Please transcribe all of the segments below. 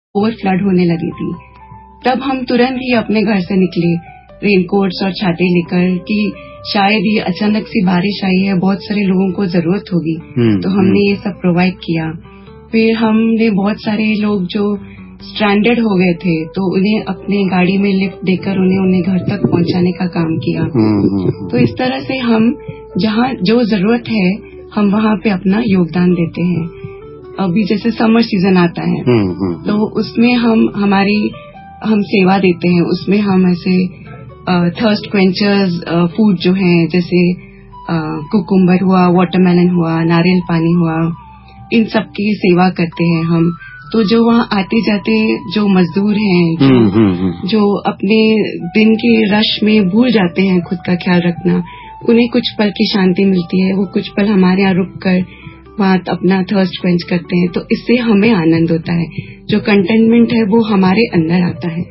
Over flood होने लगी थी। तब हम तुरंत ही अपने घर से निकले रेनकोट्स और छाते लेकर कि शायद ये अचानक सी बारिश आई है, बहुत सारे लोगों को जरूरत होगी, तो हमने ये सब प्रोवाइड किया। फिर हमने बहुत सारे लोग जो स्ट्रैंडेड हो गए थे तो उन्हें अपने गाड़ी में लिफ्ट देकर उन्हें घर तक पहुंचाने का काम किया। तो इस तरह से हम जहाँ जो जरूरत है हम वहाँ पे अपना योगदान देते हैं। अभी जैसे समर सीजन आता है तो उसमें हम सेवा देते हैं। उसमें हम ऐसे थर्स्ट क्वेंचर्स फूड जो हैं जैसे कुकुम्बर हुआ, वाटरमेलन हुआ, नारियल पानी हुआ, इन सब की सेवा करते हैं हम। तो जो वहाँ आते जाते जो मजदूर हैं जो अपने दिन के रश में भूल जाते हैं खुद का ख्याल रखना, उन्हें कुछ पल की शांति मिलती है। वो कुछ पल हमारे यहाँ रुक कर वहाँ अपना थर्स्ट क्वेंच करते हैं, तो इससे हमें आनंद होता है। जो कंटेनमेंट है वो हमारे अंदर आता है।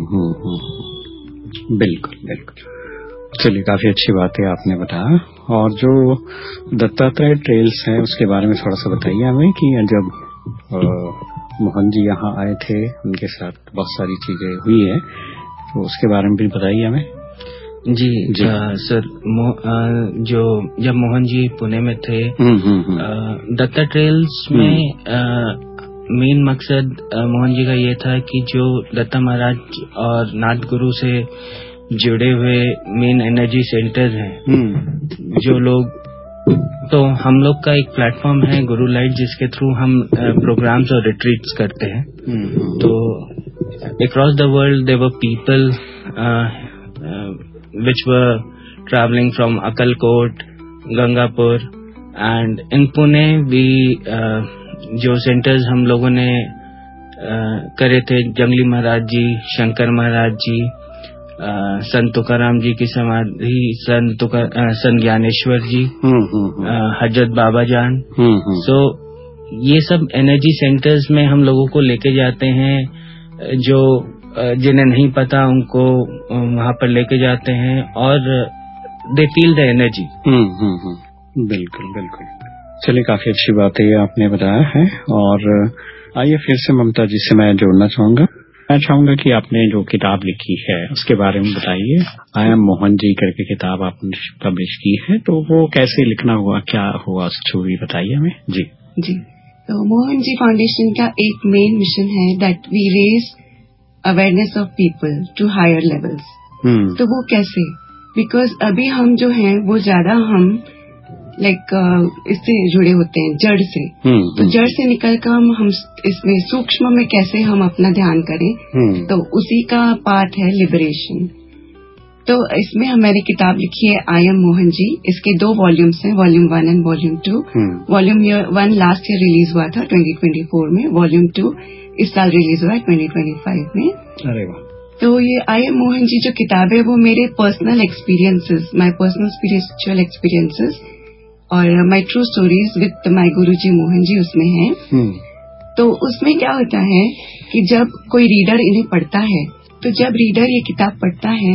बिल्कुल बिल्कुल। चलिए, काफी अच्छी बात है आपने बताया। और जो दत्तात्रेय ट्रेल्स हैं उसके बारे में थोड़ा सा बताइए हमें कि जब मोहन जी यहाँ आए थे उनके साथ बहुत सारी चीजें हुई है, तो उसके बारे में भी बताइए हमें। जी सर, जो जब मोहन जी पुणे में थे, दत्ता ट्रेल्स में मेन मकसद मोहन जी का ये था कि जो दत्ता महाराज और नाथ गुरु से जुड़े हुए मेन एनर्जी सेंटर हैं, जो लोग, तो हम लोग का एक प्लेटफॉर्म है गुरु लाइट जिसके थ्रू हम प्रोग्राम्स और रिट्रीट्स करते हैं। तो across the world there were people which were traveling from Akalkot, Gangapur, and in Pune we जो सेंटर्स हम लोगों ने करे थे, जंगली महाराज जी, शंकर महाराज जी, संत तुकाराम जी की समाधि, संत ज्ञानेश्वर जी, हजरत बाबा जान। सो ये सब एनर्जी सेंटर्स में हम लोगों को लेके जाते हैं, जो जिन्हें नहीं पता उनको वहाँ पर लेके जाते हैं और दे फील द एनर्जी। बिल्कुल बिल्कुल। चलिए, काफी अच्छी बात है आपने बताया है। और आइए फिर से ममता जी से मैं जोड़ना चाहूंगा। मैं चाहूंगा कि आपने जो किताब लिखी है उसके बारे में बताइए। आई एम मोहन जी करके किताब आपने पब्लिश की है, तो वो कैसे लिखना हुआ, क्या हुआ, स्टोरी बताइए हमें। जी जी। तो मोहन जी फाउंडेशन का एक मेन मिशन है that we raise awareness of people to hire levels. तो वो कैसे? बिकॉज अभी हम जो हैं वो ज्यादा हम इससे जुड़े होते हैं जड़ से। तो जड़ से निकलकर हम इसमें सूक्ष्म में कैसे हम अपना ध्यान करें, तो उसी का पार्ट है लिबरेशन। तो इसमें मैंने किताब लिखी है आई एम मोहन जी। इसके 2 वॉल्यूम्स हैं, volume 1 and volume 2। Volume 1 last year release हुआ था 2024 में, वॉल्यूम 2 इस साल रिलीज हुआ है 2025 में। अरे वाह। तो ये आई एम मोहन जी जो किताब है वो मेरे personal experiences, my personal spiritual experiences और my true stories with my गुरुजी मोहन जी उसमें है। तो उसमें क्या होता है कि जब कोई रीडर इन्हें पढ़ता है, तो जब रीडर ये किताब पढ़ता है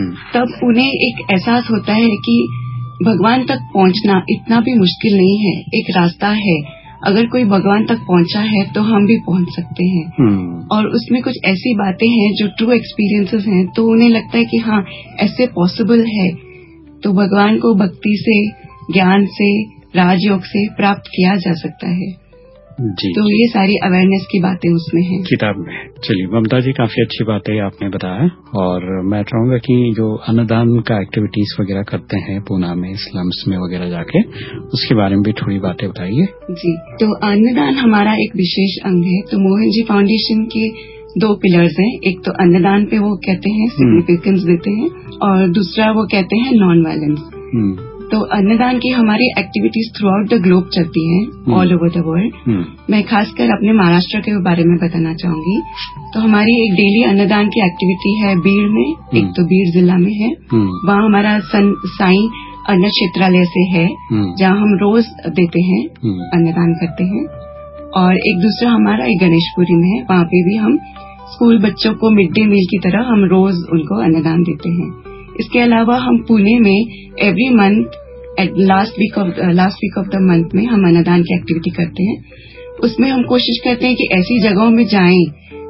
तब उन्हें एक एहसास होता है कि भगवान तक पहुंचना इतना भी मुश्किल नहीं है, एक रास्ता है। अगर कोई भगवान तक पहुंचा है तो हम भी पहुंच सकते हैं। और उसमें कुछ ऐसी बातें हैं जो ट्रू एक्सपीरियंसेस हैं, तो उन्हें लगता है कि हाँ ऐसे पॉसिबल है। तो भगवान को भक्ति से, ज्ञान से, राजयोग से प्राप्त किया जा सकता है। जी। तो ये सारी अवेयरनेस की बातें उसमें हैं किताब में। चलिए ममता जी, काफी अच्छी बात है आपने बताया। और मैं चाहूंगा कि जो अन्नदान का एक्टिविटीज वगैरह करते हैं पूना में, स्लम्स में वगैरह जाके, उसके बारे में भी थोड़ी बातें बताइए। जी। तो अन्नदान हमारा एक विशेष अंग है। तो मोहन जी फाउंडेशन के 2 पिलर्स हैं। एक तो अन्नदान पे वो कहते हैं सिग्निफिकेंस देते हैं, और दूसरा वो कहते हैं नॉन वायलेंस। तो अन्नदान की हमारी activities through out the globe चलती हैं, ऑल ओवर द वर्ल्ड। मैं खासकर अपने महाराष्ट्र के बारे में बताना चाहूंगी। तो हमारी एक डेली अन्नदान की एक्टिविटी है बीड़ में, एक तो बीड़ जिला में है। वहाँ हमारा साईं अन्न क्षेत्रालय से है, जहाँ हम रोज देते हैं, अन्नदान करते हैं। और एक दूसरा हमारा एक गणेशपुरी में है, वहाँ पे भी हम स्कूल बच्चों को मिड डे मील की तरह हम रोज उनको अन्नदान देते हैं। इसके अलावा हम पुणे में every month last week of the month में हम अन्नदान की एक्टिविटी करते हैं। उसमें हम कोशिश करते हैं कि ऐसी जगहों में जाएं